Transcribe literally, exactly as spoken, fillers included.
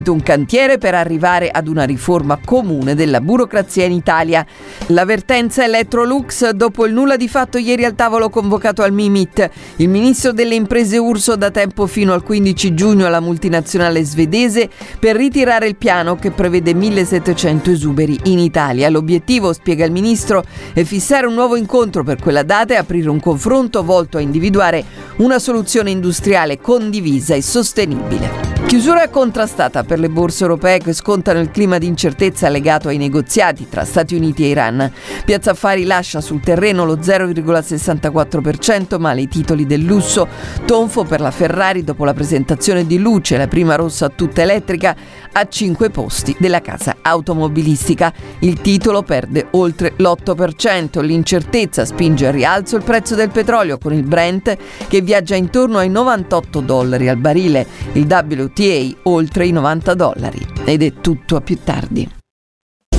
Un cantiere per arrivare ad una riforma comune della burocrazia in Italia. L'avvertenza Electrolux dopo il nulla di fatto ieri al tavolo convocato al Mimit. Il ministro delle imprese Urso dà tempo fino al quindici giugno alla multinazionale svedese per ritirare il piano che prevede millesettecento esuberi in Italia. L'obiettivo, spiega il ministro, è fissare un nuovo incontro per quella data e aprire un confronto volto a individuare una soluzione industriale condivisa e sostenibile. Chiusura contrastata per le borse europee che scontano il clima di incertezza legato ai negoziati tra Stati Uniti e Iran. Piazza Affari lascia sul terreno lo zero virgola sessantaquattro per cento, ma i titoli del lusso. Tonfo per la Ferrari dopo la presentazione di Luce, la prima rossa tutta elettrica, a cinque posti della casa automobilistica. Il titolo perde oltre l'otto per cento. L'incertezza spinge al rialzo il prezzo del petrolio, con il Brent che viaggia intorno ai novantotto dollari al barile, il W T I oltre i novanta dollari. Ed è tutto, a più tardi.